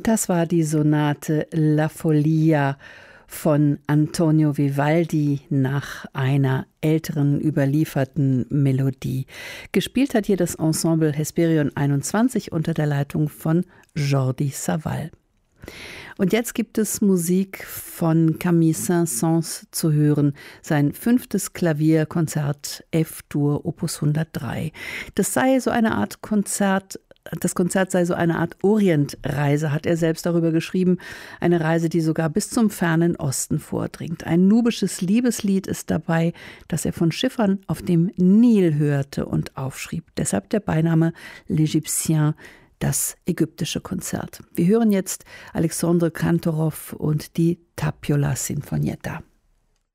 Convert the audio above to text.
Das war die Sonate La Follia von Antonio Vivaldi nach einer älteren überlieferten Melodie. Gespielt hat hier das Ensemble Hesperion 21 unter der Leitung von Jordi Savall. Und jetzt gibt es Musik von Camille Saint-Saëns zu hören, sein 5. Klavierkonzert F-Dur Opus 103. Das sei so eine Art Konzert. Das Konzert sei so eine Art Orientreise, hat er selbst darüber geschrieben. Eine Reise, die sogar bis zum fernen Osten vordringt. Ein nubisches Liebeslied ist dabei, das er von Schiffern auf dem Nil hörte und aufschrieb. Deshalb der Beiname L'Égyptien, das ägyptische Konzert. Wir hören jetzt Alexandre Kantorov und die Tapiola Sinfonietta.